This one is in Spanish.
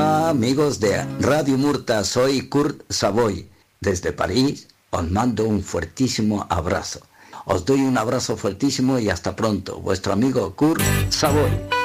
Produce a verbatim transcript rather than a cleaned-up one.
Hola amigos de Radio Murta, soy Kurt Savoy. Desde París os mando un fuertísimo abrazo. Os doy un abrazo fuertísimo y hasta pronto. Vuestro amigo Kurt Savoy.